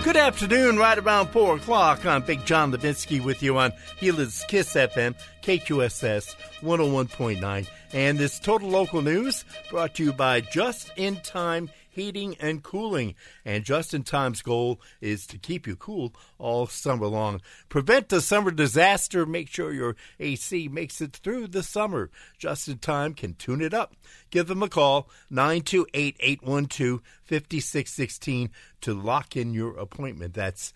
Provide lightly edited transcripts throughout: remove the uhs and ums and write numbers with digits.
Good afternoon, right around 4 o'clock. I'm Big John Levinsky with you on Gila's Kiss FM, KQSS 101.9. And this Total Local News brought to you by Just In Time Heating and Cooling. And Just In Time's goal is to keep you cool all summer long. Prevent the summer disaster. Make sure your AC makes it through the summer. Just In Time can tune it up. Give them a call, 928-812-5616 to lock in your appointment. That's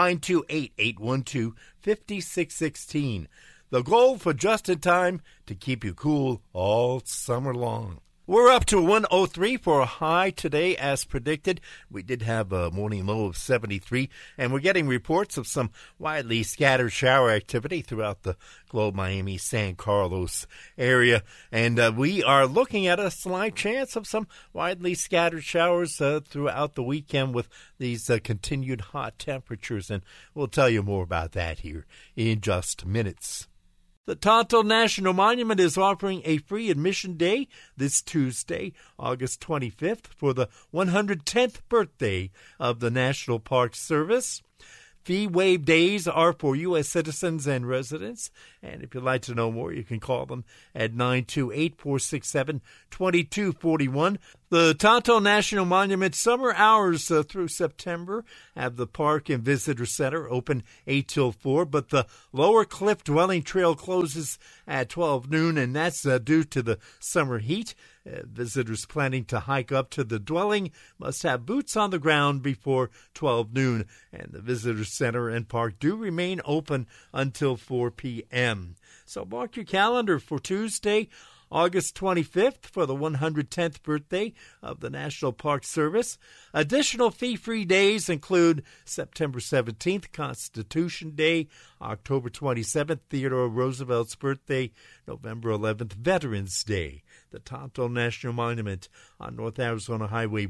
928-812-5616. The goal for Just In Time, to keep you cool all summer long. We're up to 103 for a high today as predicted. We did have a morning low of 73, and we're getting reports of some widely scattered shower activity throughout the Globe, Miami, San Carlos area. And we are looking at a slight chance of some widely scattered showers throughout the weekend with these continued hot temperatures. And we'll tell you more about that here in just minutes. The Tonto National Monument is offering a free admission day this Tuesday, August 25th, for the 110th birthday of the National Park Service. Fee waive days are for U.S. citizens and residents. And if you'd like to know more, you can call them at 928-467-2241. The Tonto National Monument summer hours through September have the Park and Visitor Center open 8 till 4, but the Lower Cliff Dwelling Trail closes at 12 noon, and that's due to the summer heat. Visitors planning to hike up to the dwelling must have boots on the ground before 12 noon, and the Visitor Center and Park do remain open until 4 p.m. So mark your calendar for Tuesday, August 25th, for the 110th birthday of the National Park Service. Additional fee-free days include September 17th, Constitution Day, October 27th, Theodore Roosevelt's birthday, November 11th, Veterans Day. The Tonto National Monument on North Arizona Highway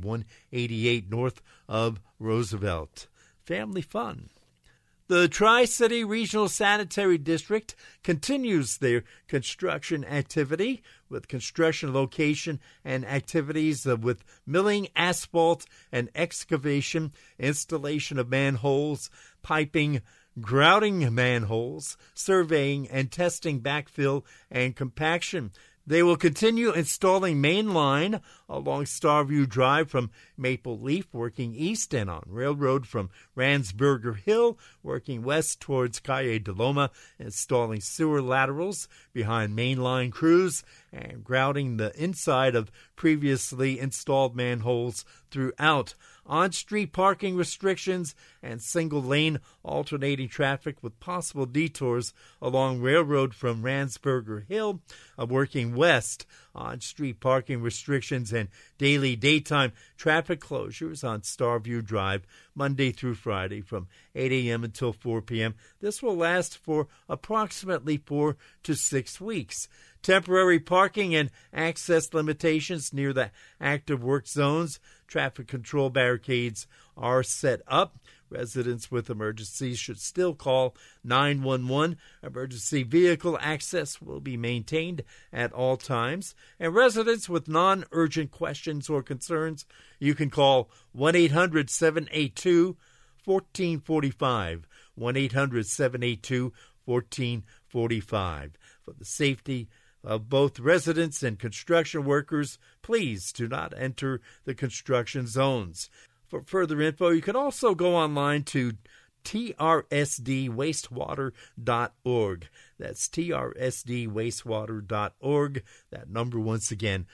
188 north of Roosevelt. Family fun. The Tri-City Regional Sanitary District continues their construction activity with construction location and activities with milling, asphalt, and excavation, installation of manholes, piping, grouting manholes, surveying and testing backfill and compaction. They will continue installing main line along Starview Drive from Maple Leaf, working east, and on Railroad from Ransburger Hill, working west towards Calle de Loma, installing sewer laterals behind mainline crews and grouting the inside of previously installed manholes throughout. On-street parking restrictions and single-lane alternating traffic with possible detours along Railroad from Ransburger Hill, working west. On-street parking restrictions and daily daytime traffic closures on Starview Drive Monday through Friday from 8 a.m. until 4 p.m. This will last for approximately 4 to 6 weeks. Temporary parking and access limitations near the active work zones. Traffic control barricades are set up. Residents with emergencies should still call 911. Emergency vehicle access will be maintained at all times. And residents with non-urgent questions or concerns, you can call 1-800-782-1445. 1-800-782-1445. For the safety of both residents and construction workers, please do not enter the construction zones. For further info, you can also go online to trsdwastewater.org. That's trsdwastewater.org. That number once again,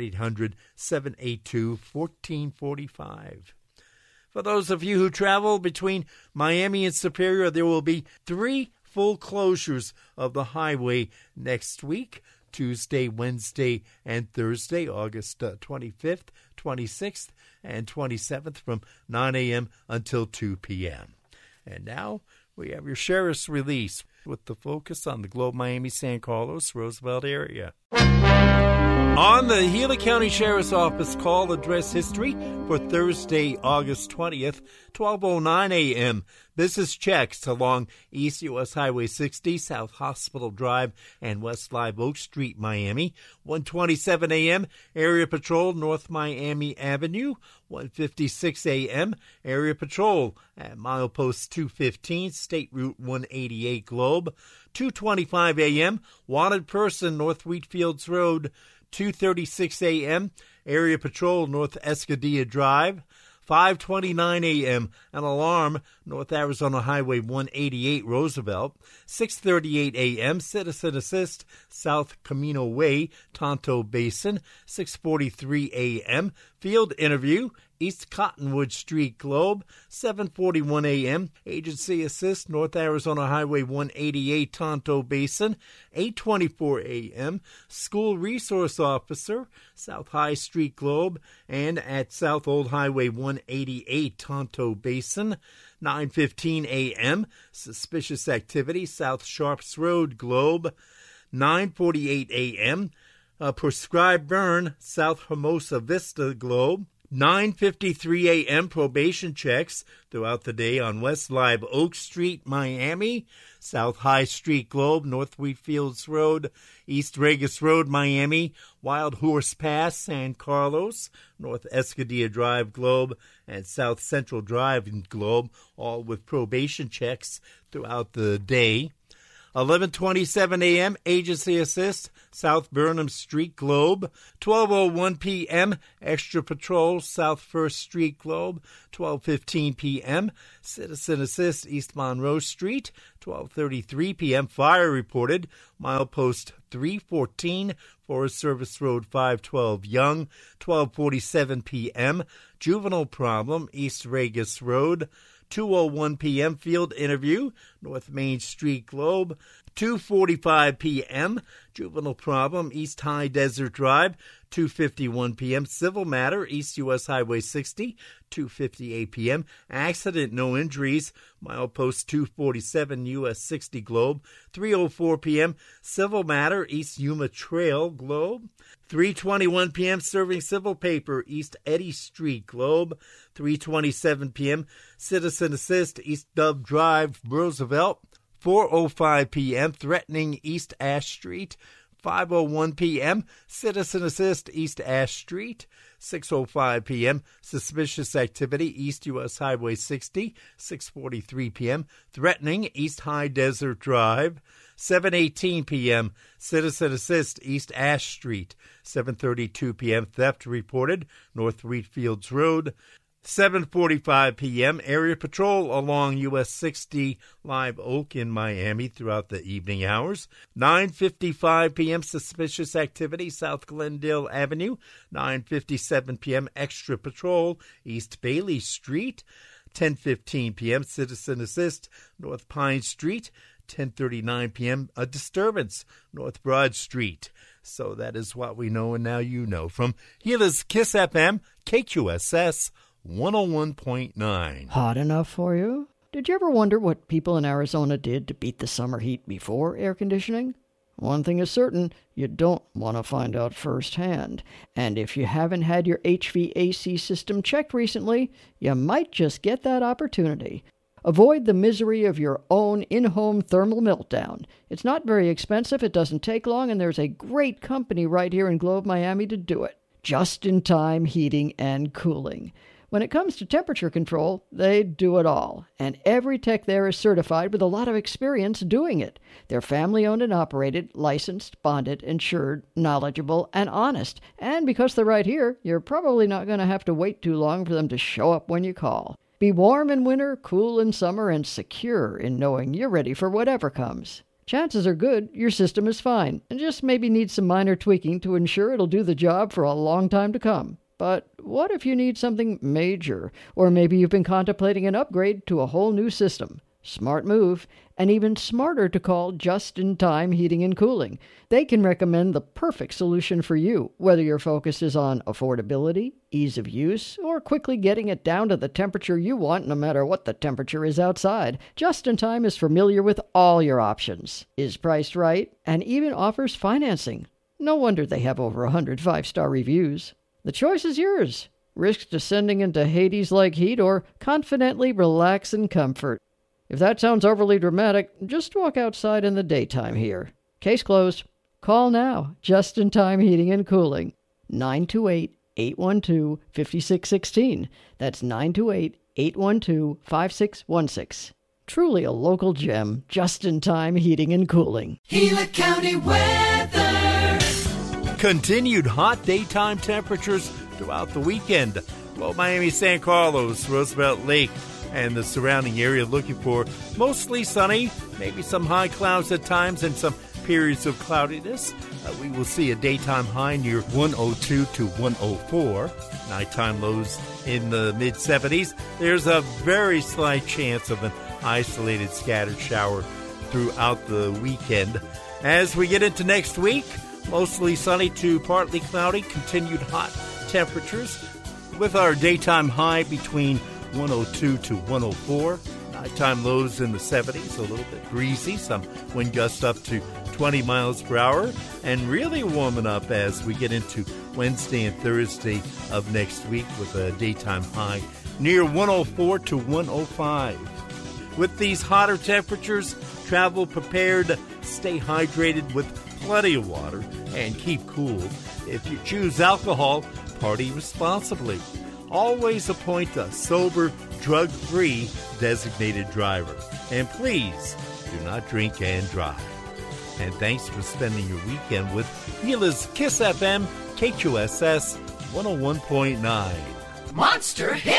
1-800-782-1445. For those of you who travel between Miami and Superior, there will be 3 full closures of the highway next week. Tuesday, Wednesday, and Thursday, August 25th, 26th, and 27th from 9 a.m. until 2 p.m. And now we have your sheriff's release with the focus on the Globe, Miami, San Carlos, Roosevelt area. On the Gila County Sheriff's Office call address history for Thursday, August 20th, 12:09 a.m. Business checks along East U.S. Highway 60, South Hospital Drive, and West Live Oak Street, Miami. 1:27 a.m. Area Patrol, North Miami Avenue. 1:56 a.m. Area Patrol at milepost 215, State Route 188 Globe. 2:25 a.m. Wanted person, North Wheatfields Road. 2:36 a.m. Area Patrol, North Escadilla Drive. 5:29 a.m. An alarm, North Arizona Highway 188 Roosevelt. 6:38 a.m. Citizen Assist, South Camino Way, Tonto Basin. 6:43 a.m. Field interview, East Cottonwood Street Globe. 7:41 a.m. Agency Assist, North Arizona Highway 188 Tonto Basin. 8:24 a.m. School Resource Officer, South High Street Globe, and at South Old Highway 188 Tonto Basin. 9:15 a.m. Suspicious activity, South Sharps Road Globe. 9:48 a.m. Prescribed burn, South Hermosa Vista Globe. 9:53 a.m. Probation checks throughout the day on West Live Oak Street, Miami. South High Street Globe, North Wheatfields Road, East Regis Road, Miami. Wild Horse Pass, San Carlos, North Escadilla Drive Globe, and South Central Drive Globe, all with probation checks throughout the day. 11:27 a.m. Agency Assist, South Burnham Street Globe. 12:01 p.m. Extra Patrol, South First Street Globe. 12:15 p.m. Citizen Assist, East Monroe Street. 12:33 p.m. Fire reported, milepost 314, Forest Service Road 512 Young. 12:47 p.m. Juvenile problem, East Regis Road. 2:01 p.m. Field interview, North Main Street Globe. 2:45 p.m. Juvenile problem, East High Desert Drive. 2:51 p.m. Civil matter, East U.S. Highway 60. 2:58 p.m. Accident, no injuries, milepost 247 U.S. 60 Globe. 3:04 p.m. Civil matter, East Yuma Trail Globe. 3:21 p.m. Serving civil paper, East Eddy Street Globe. 3:27 p.m. Citizen Assist, East Dove Drive, Roosevelt. 4:05 p.m. Threatening, East Ash Street. 5:01 p.m. Citizen Assist, East Ash Street. 6:05 p.m. Suspicious activity, East U.S. Highway 60. 6:43 p.m. Threatening, East High Desert Drive. 7:18 p.m. Citizen Assist, East Ash Street. 7:32 p.m. Theft reported, North Wheatfields Road. 7:45 p.m. Area Patrol along U.S. 60 Live Oak in Miami throughout the evening hours. 9:55 p.m. Suspicious activity, South Glendale Avenue. 9:57 p.m. Extra Patrol, East Bailey Street. 10:15 p.m. Citizen Assist, North Pine Street. 10:39 p.m. A disturbance, North Broad Street. So that is what we know, and now you know. From Gila's Kiss FM, KQSS 101.9. Hot enough for you? Did you ever wonder what people in Arizona did to beat the summer heat before air conditioning? One thing is certain, you don't want to find out firsthand. And if you haven't had your HVAC system checked recently, you might just get that opportunity. Avoid the misery of your own in-home thermal meltdown. It's not very expensive, it doesn't take long, and there's a great company right here in Globe, Miami to do it. Just-in-time heating and cooling. When it comes to temperature control, they do it all, and every tech there is certified with a lot of experience doing it. They're family-owned and operated, licensed, bonded, insured, knowledgeable, and honest. And because they're right here, you're probably not going to have to wait too long for them to show up when you call. Be warm in winter, cool in summer, and secure in knowing you're ready for whatever comes. Chances are good your system is fine, and just maybe needs some minor tweaking to ensure it'll do the job for a long time to come. But what if you need something major? Or maybe you've been contemplating an upgrade to a whole new system. Smart move, and even smarter to call Just-in-Time Heating and Cooling. They can recommend the perfect solution for you, whether your focus is on affordability, ease of use, or quickly getting it down to the temperature you want no matter what the temperature is outside. Just-in-Time is familiar with all your options, is priced right, and even offers financing. No wonder they have over 100 5-star reviews. The choice is yours. Risk descending into Hades-like heat or confidently relax in comfort. If that sounds overly dramatic, just walk outside in the daytime here. Case closed. Call now. Just-in-Time Heating and Cooling. 928-812-5616. That's 928-812-5616. Truly a local gem. Just-in-Time Heating and Cooling. Gila County weather. Continued hot daytime temperatures throughout the weekend. Well, Miami, San Carlos, Roosevelt Lake, and the surrounding area looking for mostly sunny, maybe some high clouds at times and some periods of cloudiness. We will see a daytime high near 102 to 104. Nighttime lows in the mid-70s. There's a very slight chance of an isolated scattered shower throughout the weekend. As we get into next week, mostly sunny to partly cloudy, continued hot temperatures with our daytime high between 102 to 104. Nighttime lows in the 70s, a little bit breezy, some wind gusts up to 20 miles per hour, and really warming up as we get into Wednesday and Thursday of next week with a daytime high near 104 to 105. With these hotter temperatures, travel prepared, stay hydrated with plenty of water, and keep cool. If you choose alcohol, party responsibly. Always appoint a sober, drug-free designated driver. And please, do not drink and drive. And thanks for spending your weekend with Gila's Kiss FM, KQSS 101.9. Monster Hit.